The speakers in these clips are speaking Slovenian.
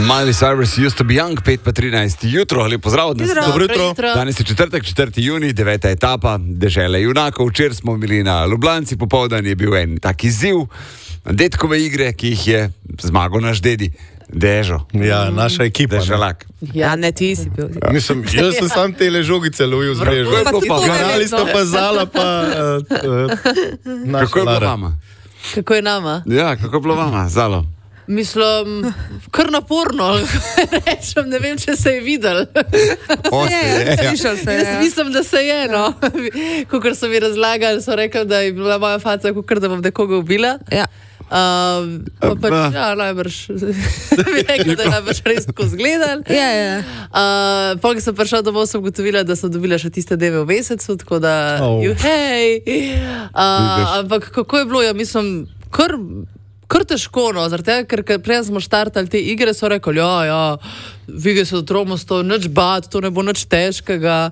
Miley Cyrus used to be young, 5:13 jutro, lepo pozdrav. Dobro jutro. Danes je četrtek, 4. junij, 9. etapa, dežele junakov. Včeraj smo bili na Ljubljanci, popoldan je bil en tak izziv, detkove igre, ki jih je zmagal naš dedi. Dežo. Ja, naša ekipa. Deželak. Ja, ne, ti si bil. Jaz sem sam tele žogice lovil z mrežo. Garali sta pa Zala, pa naša Kako je bilo Lara. vama? Kako je nama? Ja, kako je bilo vama, Zalo? Mislim, kar naporno, rečem, ne vem, če se je videl. Slišal se je. Jaz mislim, da se je, no. Kakor so mi razlagali, so rekli, da je bila moja faca, kakor da bom nekoga ubila. Ja. Pa pač, ja, najbrž, mi rekli, da je najbrž res tako zgledal. Ja. Pol, ko sem prišla domov, sem ugotovila, da sem dobila še tiste deve v mesecu, tako da, hej. Ampak kako je bilo, ja, mislim, kar težko, no, zaradi tega, ker prej smo štartali te igre, so rekli, ja, vige se do tromosto, nič bat, to ne bo nič težkega,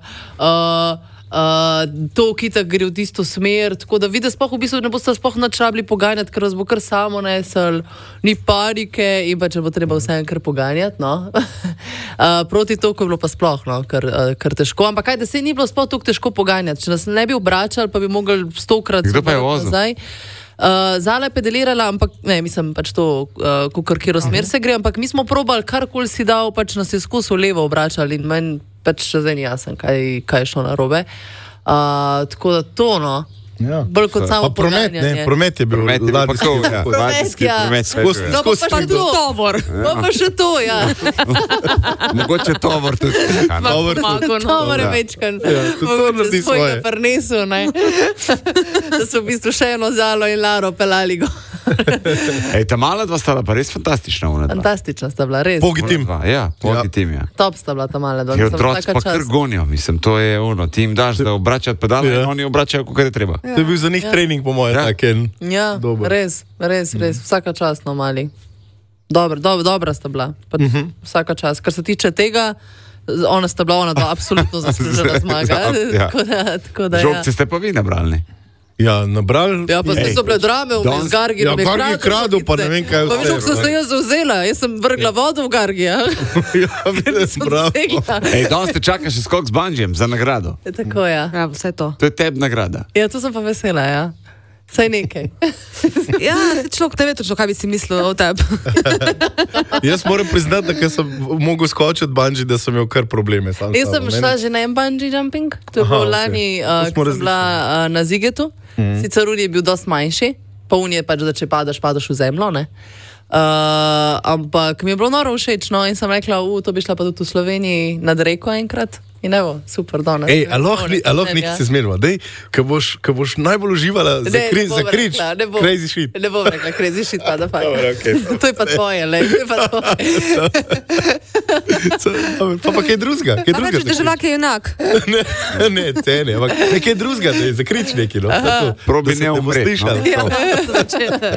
to kitak gre v tisto smer, tako da vidi, sploh v bistvu ne boste sploh nič rabili poganjati, ker vas bo kar samo nesel, ni panike in pa če bo treba vse kar poganjati, no. Proti toku je bilo pa sploh, no, kar težko, ampak kaj, da se ni bilo sploh toliko težko poganjati, če nas ne bi obračali, pa bi mogli 100-krat Kdo pa je vozil? nazaj. Zala je pedelirala, ampak ne, mislim pač to, kakor kjero smer se gre, ampak mi smo probali, karkoli si dal, pač nas je skozi v levo obračali in meni pač še zdaj ni jasen, kaj je šlo narobe. Tako da to, no. Ja. Bolj kot samo Pa promet, poganjanje. ne, promet je bil. Promet je bil pa to, ja. Ladijski ja. promet. No, pa še to. No, pa še to, ja. Mogoče tovor tudi. Tovor je večkan. tudi to naredi svoje. Prinesel, ne. Da so v bistvu še eno Zalo in Laro pelali go. Ej, ta mala dva sta pa res fantastična. Fantastična sta bila, res. Pogi tim. Ja, pogi tim, ja. Top sta bila ta mala dva. Ti otroci pa kar gonijo, mislim, to je ono, ti jim daš, da obračajo pedale in oni obračajo, kakor je treba. To je bil za njih trening, po mojem, Ja. tak en. Ja, Dober. res, vsaka čast, no, mali. Dobra sta bila, pa vsaka čast. Kar se tiče tega, ona dva absolutno zaslužila zmaga. Ja. Tako da, ja. Žogce ste pa vi nabrali. Ja, nabrali. Ja, pa so bile drame, v Gargi. Ja, Gargi je kradel, pa ne vem, kaj Pa veš, kako sem se jaz zauzela, jaz sem vrgla vodo v Gargi, ja. Ja, vidim, bravo. Ej, danes te čaka še skok z banžijem za nagrado. Tako, ja. Ja, vse to. To je tebi nagrada. Ja, to sem pa vesela, ja. Saj nekaj. Ja, človek ne ve točno, kaj bi si mislil o tebi. Jaz moram priznati, da ker sem mogel skočiti banji, da sem imel kar probleme. Jaz sem šla že na en bungee jumping, to je bilo lani, ko sem bila na Zigetu. Sicer Uri je bil dosti manjši, pa Uni je pač, da če padaš v zemljo, ne. Ampak mi je bilo noro všeč, no, in sem rekla, to bi šla pa tudi v Sloveniji nad reko enkrat. In evo, super, danes. Ej, a lahko nekaj se zmenimo, dej, ko boš najbolj uživala za krič, crazy shit. Ne bom rekla, crazy shit, pa da fakt. Dobro, okej. To je pa tvoje, le, to je pa tvoje. Pa kaj drugega? A veš, da želak je junak. Ne, cene, ampak nekaj drugega, za krič nekaj, no. Probi ne umreti. Slišal. Ja, to začete.